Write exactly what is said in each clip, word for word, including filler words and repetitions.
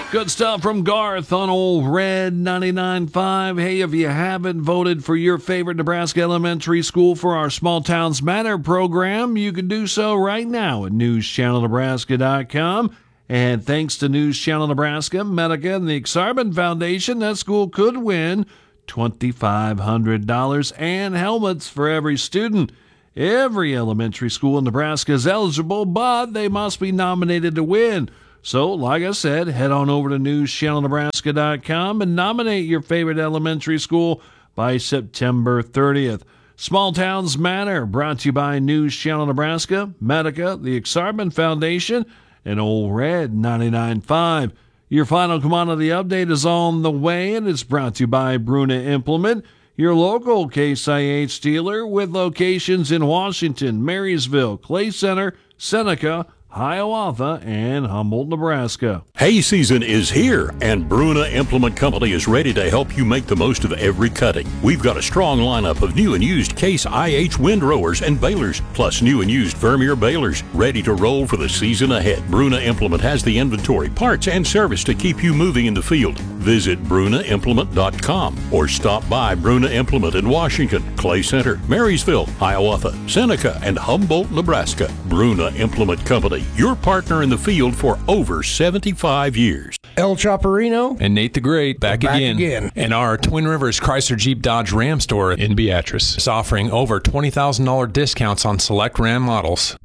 Good stuff from Garth on Old Red ninety-nine point five. Hey, if you haven't voted for your favorite Nebraska elementary school for our Small Towns Matter program, you can do so right now at news channel nebraska dot com. And thanks to News Channel Nebraska, Medica, and the Exarban Foundation, that school could win two thousand five hundred dollars and helmets for every student. Every elementary school in Nebraska is eligible, but they must be nominated to win. So, like I said, head on over to news channel nebraska dot com and nominate your favorite elementary school by September thirtieth. Small Towns Matter, brought to you by News Channel Nebraska, Medica, the Exarban Foundation, and Old Red ninety-nine point five. Your final commodity update is on the way, and it's brought to you by Bruna Implement, your local Case I H dealer with locations in Washington, Marysville, Clay Center, Seneca, Hiawatha, and Humboldt, Nebraska. Hay season is here, and Bruna Implement Company is ready to help you make the most of every cutting. We've got a strong lineup of new and used Case I H windrowers and balers, plus new and used Vermeer balers, ready to roll for the season ahead. Bruna Implement has the inventory, parts, and service to keep you moving in the field. Visit bruna implement dot com or stop by Bruna Implement in Washington, Clay Center, Marysville, Hiawatha, Seneca, and Humboldt, Nebraska. Bruna Implement Company, your partner in the field for over seventy-five years. El Chaparino and Nate the Great back, back again. again. And our Twin Rivers Chrysler Jeep Dodge Ram store in Beatrice is offering over twenty thousand dollars discounts on select Ram models.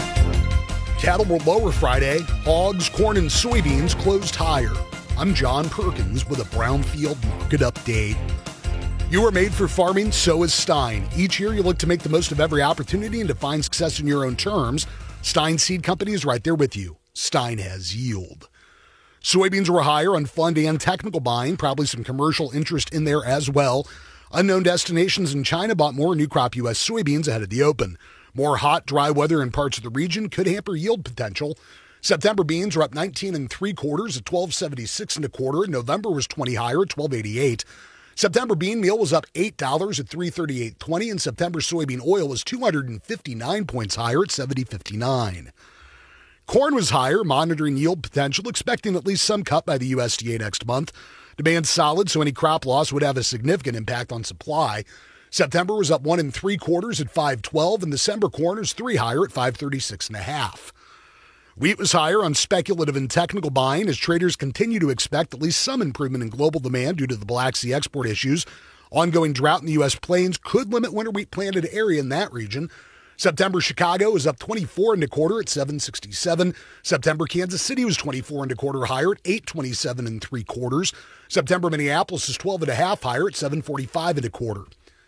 Cattle were lower Friday. Hogs, corn, and soybeans closed higher. I'm John Perkins with a Brownfield Market Update. You are made for farming, so is Stein. Each year you look to make the most of every opportunity and to find success in your own terms. Stein Seed Company is right there with you. Stein has yield. Soybeans were higher on fund and technical buying, probably some commercial interest in there as well. Unknown destinations in China bought more new crop U S soybeans ahead of the open. More hot, dry weather in parts of the region could hamper yield potential. September beans were up nineteen and three quarters at twelve seventy-six and a quarter. November was twenty higher at twelve eighty-eight. September bean meal was up eight dollars at three thirty-eight twenty, and September soybean oil was two hundred fifty-nine points higher at seventy fifty-nine. Corn was higher, monitoring yield potential, expecting at least some cut by the U S D A next month. Demand solid, so any crop loss would have a significant impact on supply. September was up one and three quarters at five twelve, and December corn is three higher at five thirty-six and a half. Wheat was higher on speculative and technical buying as traders continue to expect at least some improvement in global demand due to the Black Sea export issues. Ongoing drought in the U S plains could limit winter wheat planted area in that region. September Chicago is up twenty-four and a quarter at seven sixty-seven. September Kansas City was twenty-four and a quarter higher at eight twenty-seven and three quarters. September Minneapolis is twelve and a half higher at seven forty-five and a quarter.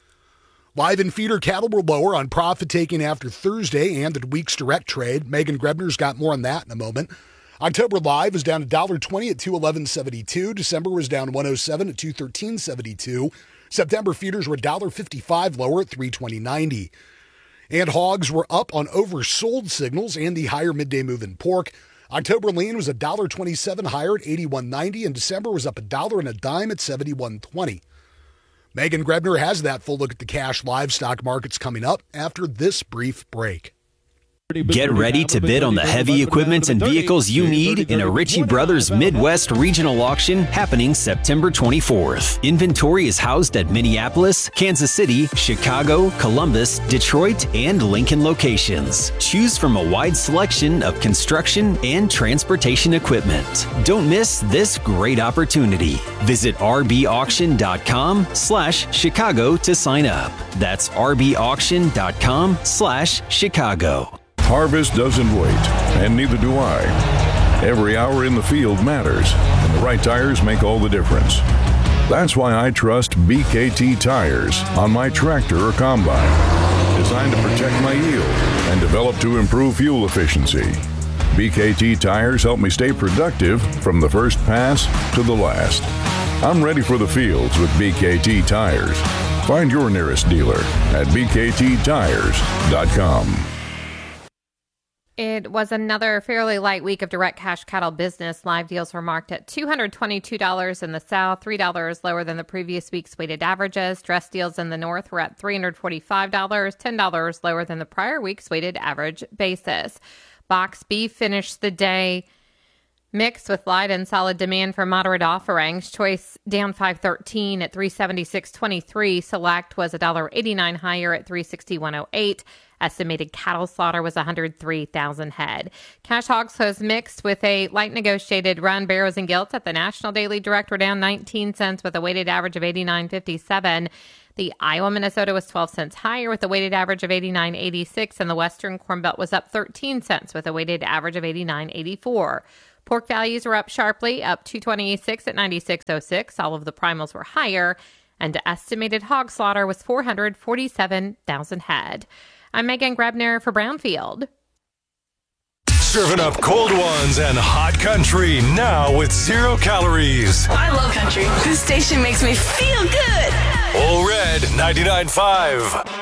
Live and feeder cattle were lower on profit taking after Thursday and the week's direct trade. Megan Grebner's got more on that in a moment. October live is down one dollar twenty at two eleven seventy-two. December was down one oh seven at two thirteen seventy-two. September feeders were one dollar fifty-five lower at three twenty ninety. And hogs were up on oversold signals and the higher midday move in pork. October lean was one dollar twenty-seven higher at eighty-one ninety, and December was up a dollar and a dime at seventy-one twenty. Megan Grebner has that full look at the cash livestock markets coming up after this brief break. Get ready to bid on the heavy equipment and vehicles you need in a Ritchie Brothers Midwest Regional Auction happening September twenty-fourth. Inventory is housed at Minneapolis, Kansas City, Chicago, Columbus, Detroit, and Lincoln locations. Choose from a wide selection of construction and transportation equipment. Don't miss this great opportunity. Visit r b auction dot com slash Chicago to sign up. That's r b auction dot com slash Chicago. Harvest doesn't wait, and neither do I. Every hour in the field matters, and the right tires make all the difference. That's why I trust B K T tires on my tractor or combine, designed to protect my yield and developed to improve fuel efficiency. B K T tires help me stay productive from the first pass to the last. I'm ready for the fields with B K T tires. Find your nearest dealer at b k t tires dot com. It was another fairly light week of direct cash cattle business. Live deals were marked at two hundred twenty-two dollars in the south, three dollars lower than the previous week's weighted averages. Dress deals in the north were at three hundred forty-five dollars, ten dollars lower than the prior week's weighted average basis. Box beef finished the day Mixed with light and solid demand for moderate offerings. Choice down five thirteen at three seventy-six twenty-three. Select was one dollar eighty-nine higher at three sixty-one oh eight. Estimated cattle slaughter was one hundred three thousand head. Cash hogs closed mixed with a light negotiated run. Barrows and Gilts at the National Daily Direct were down nineteen cents with a weighted average of eighty-nine fifty-seven. The Iowa Minnesota was twelve cents higher with a weighted average of eighty-nine eighty-six, and the Western Corn Belt was up thirteen cents with a weighted average of eighty-nine eighty-four. Pork values were up sharply, up two twenty-six at ninety-six oh six. All of the primals were higher, and the estimated hog slaughter was four hundred forty-seven thousand head. I'm Megan Grebner for Brownfield. Serving up cold ones and hot country now with zero calories. I love country. This station makes me feel good. Ole Red ninety-nine point five.